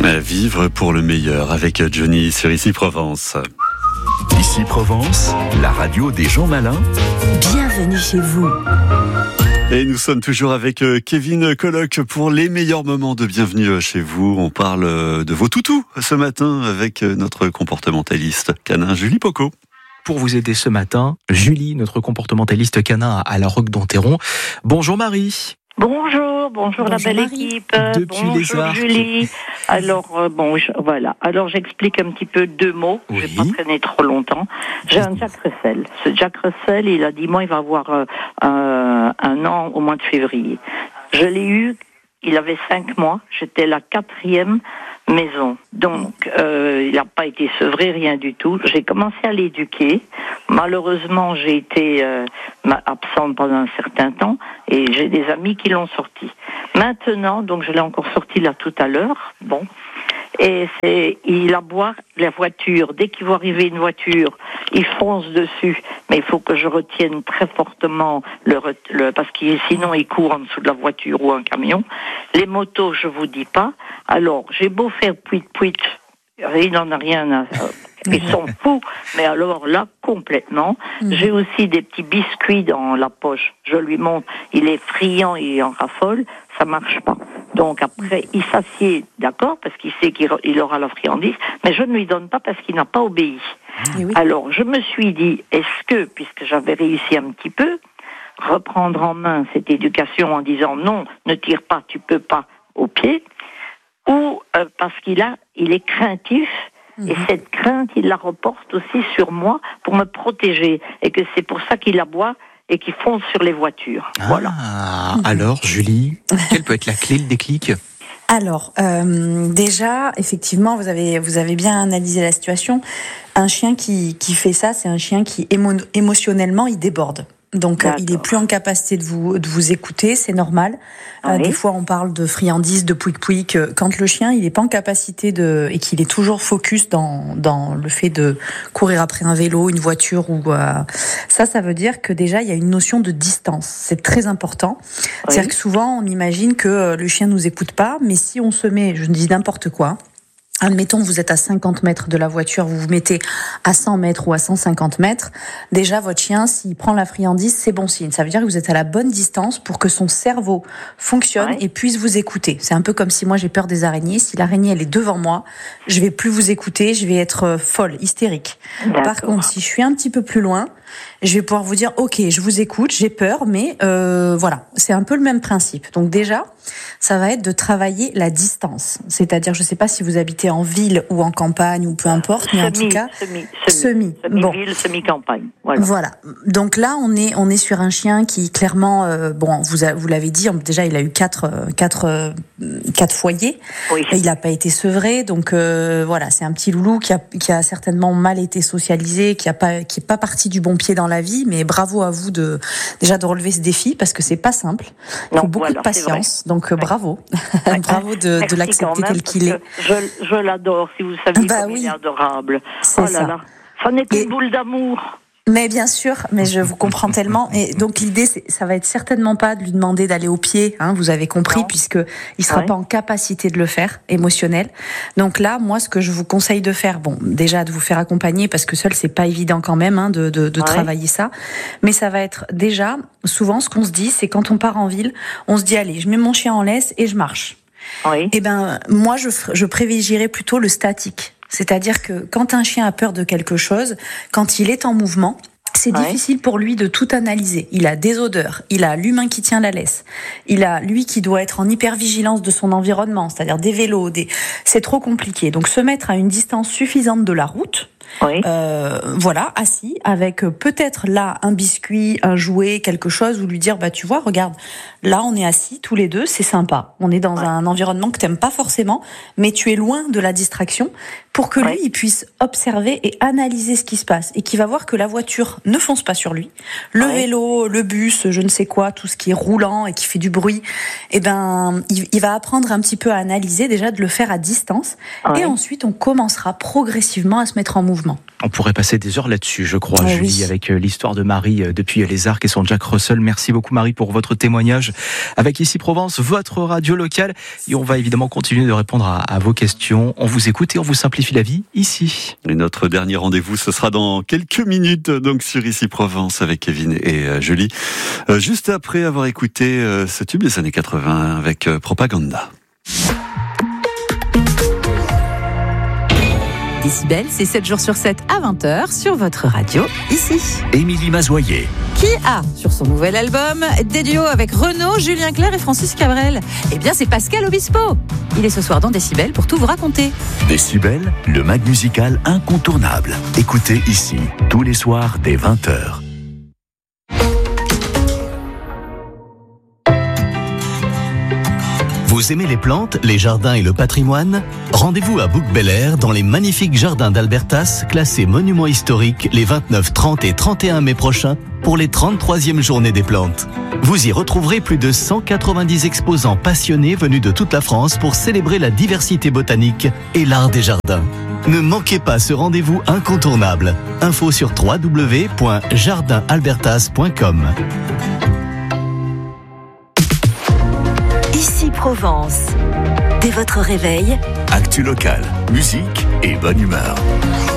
Vivre pour le meilleur avec Johnny sur Ici Provence. Ici Provence, la radio des gens malins. Bienvenue chez vous. Et nous sommes toujours avec Kevin Colloc pour les meilleurs moments de bienvenue chez vous. On parle de vos toutous ce matin avec notre comportementaliste canin Julie Poco. Pour vous aider ce matin, Julie, notre comportementaliste canin à la Roque d'Enterron. Bonjour Marie. Bonjour la belle Marie. équipe. Depuis bonjour les Arcs. Julie. Alors voilà. Alors j'explique un petit peu deux mots. Oui. Je vais pas traîner trop longtemps. J'ai un Jack Russell. Ce Jack Russell, il a dit moi il va avoir un an au mois de février. Je l'ai eu. Il avait 5 mois. J'étais la 4e maison. Donc, il n'a pas été sevré, rien du tout. J'ai commencé à l'éduquer. Malheureusement, j'ai été absente pendant un certain temps et j'ai des amis qui l'ont sorti. Maintenant, donc je l'ai encore sorti là tout à l'heure. Bon. Et il aboie la voiture. Dès qu'il voit arriver une voiture, il fonce dessus. Mais il faut que je retienne très fortement parce que sinon il court en dessous de la voiture ou un camion. Les motos, je vous dis pas. Alors, j'ai beau faire puit, il n'en a rien à... Ils sont fous, mais alors là, complètement. J'ai aussi des petits biscuits dans la poche. Je lui montre, il est friand, il en raffole, ça marche pas. Donc après, il s'assied, d'accord, parce qu'il sait qu'il aura la friandise, mais je ne lui donne pas parce qu'il n'a pas obéi. Oui. Alors, je me suis dit, est-ce que, puisque j'avais réussi un petit peu, reprendre en main cette éducation en disant non, ne tire pas, tu peux pas, au pied, ou parce il est craintif, et cette crainte, il la reporte aussi sur moi pour me protéger, et que c'est pour ça qu'il aboie et qu'il fonce sur les voitures. Voilà. Alors, Julie, quelle peut être la clé, le déclic ? Alors, déjà, effectivement, vous avez bien analysé la situation. Un chien qui fait ça, c'est un chien qui émotionnellement, il déborde. Donc, il est plus en capacité de vous écouter, c'est normal. Oui. Des fois, on parle de friandises, de pouic-pouic. Quand le chien, il est pas en capacité et qu'il est toujours focus dans le fait de courir après un vélo, une voiture ou ça veut dire que déjà, il y a une notion de distance. C'est très important. Oui. C'est-à-dire que souvent, on imagine que le chien nous écoute pas, mais si on se met, je dis n'importe quoi, admettons, vous êtes à 50 mètres de la voiture, vous vous mettez à 100 mètres ou à 150 mètres. Déjà, votre chien, s'il prend la friandise, c'est bon signe. Ça veut dire que vous êtes à la bonne distance pour que son cerveau fonctionne et puisse vous écouter. C'est un peu comme si moi, j'ai peur des araignées. Si l'araignée, elle est devant moi, je vais plus vous écouter, je vais être folle, hystérique. D'accord. Par contre, si je suis un petit peu plus loin, je vais pouvoir vous dire, ok, je vous écoute, j'ai peur, mais voilà, c'est un peu le même principe. Donc déjà, ça va être de travailler la distance. C'est-à-dire, je ne sais pas si vous habitez en ville ou en campagne ou peu importe, mais en tout cas, semi. Semi-ville, semi-campagne. Voilà. Donc là, on est sur un chien qui clairement, vous l'avez dit, déjà il a eu quatre foyers. Oui. Il n'a pas été sevré, donc voilà, c'est un petit loulou qui a certainement mal été socialisé, qui est pas parti du bon pied dans la vie, mais bravo à vous de relever ce défi parce que c'est pas simple. Il faut beaucoup de patience, donc bravo, bravo de l'accepter tel qu'il est. Je l'adore, si vous saviez comme il est adorable. C'est ça. Ça n'est qu'une boule d'amour. Mais bien sûr, mais je vous comprends tellement. Et donc l'idée, ça va être certainement pas de lui demander d'aller au pied, hein, vous avez compris, puisque il sera pas en capacité de le faire, émotionnel. Donc là, moi, ce que je vous conseille de faire, déjà de vous faire accompagner, parce que seul c'est pas évident quand même, hein, de travailler ça. Mais ça va être déjà, souvent, ce qu'on se dit, c'est quand on part en ville, on se dit allez, je mets mon chien en laisse et je marche. Oui. Eh ben, moi, je privilégierais plutôt le statique. C'est-à-dire que quand un chien a peur de quelque chose, quand il est en mouvement, c'est difficile pour lui de tout analyser. Il a des odeurs, il a l'humain qui tient la laisse, il a lui qui doit être en hypervigilance de son environnement, c'est-à-dire des vélos, c'est trop compliqué. Donc se mettre à une distance suffisante de la route, voilà, assis, avec peut-être là un biscuit, un jouet, quelque chose, ou lui dire, tu vois, regarde, là on est assis tous les deux, c'est sympa. On est dans un environnement que t'aimes pas forcément, mais tu es loin de la distraction. pour que lui, il puisse observer et analyser ce qui se passe et qu'il va voir que la voiture ne fonce pas sur lui. Le vélo, le bus, je ne sais quoi, tout ce qui est roulant et qui fait du bruit, il va apprendre un petit peu à analyser, déjà de le faire à distance. Et ensuite, on commencera progressivement à se mettre en mouvement. On pourrait passer des heures là-dessus, je crois, Julie, avec l'histoire de Marie depuis les Arcs et son Jack Russell. Merci beaucoup, Marie, pour votre témoignage avec Ici Provence, votre radio locale. Et on va évidemment continuer de répondre à vos questions. On vous écoute et on vous simplifie la vie ici. Et notre dernier rendez-vous, ce sera dans quelques minutes, donc sur Ici Provence avec Kevin et Julie. Juste après avoir écouté ce tube des années 80 avec Propaganda. Décibel, c'est 7 jours sur 7 à 20h sur votre radio, ici. Émilie Mazoyer. Qui a, sur son nouvel album, des duos avec Renaud, Julien Clerc et Francis Cabrel? Eh bien, c'est Pascal Obispo. Il est ce soir dans Décibel pour tout vous raconter. Décibel, le mag musical incontournable. Écoutez ici, tous les soirs dès 20h. Vous aimez les plantes, les jardins et le patrimoine? Rendez-vous à Bouc-Bel-Air dans les magnifiques jardins d'Albertas, classés monuments historiques les 29, 30 et 31 mai prochains pour les 33e journées des plantes. Vous y retrouverez plus de 190 exposants passionnés venus de toute la France pour célébrer la diversité botanique et l'art des jardins. Ne manquez pas ce rendez-vous incontournable. Info sur www.jardinalbertas.com. Ici Provence. Dès votre réveil, Actu local, musique et bonne humeur.